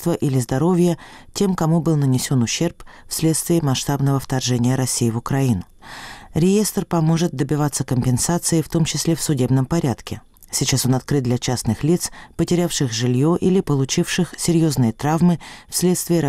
имущества или здоровья тем, кому был нанесен ущерб вследствие масштабного вторжения России в Украину. Реестр поможет добиваться компенсации, в том числе в судебном порядке. Сейчас он открыт для частных лиц, потерявших жилье или получивших серьезные травмы вследствие